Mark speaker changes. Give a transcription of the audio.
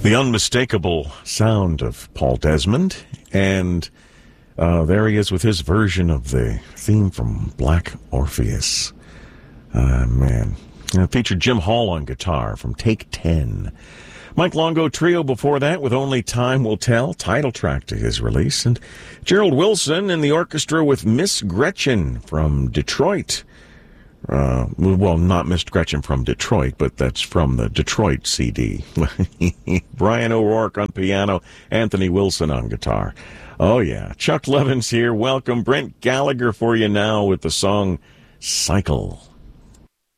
Speaker 1: The unmistakable sound of Paul Desmond, and there he is with his version of the theme from Black Orpheus. Man. It featured Jim Hall on guitar from Take 10. Mike Longo Trio before that with Only Time Will Tell, title track to his release. And Gerald Wilson in the orchestra with Miss Gretchen from Detroit. Well, not Miss Gretchen from Detroit, but that's from the Detroit CD. Brian O'Rourke on piano, Anthony Wilson on guitar. Oh, yeah. Chuck Levin's here. Welcome. Brent Gallagher for you now with the song Cycle.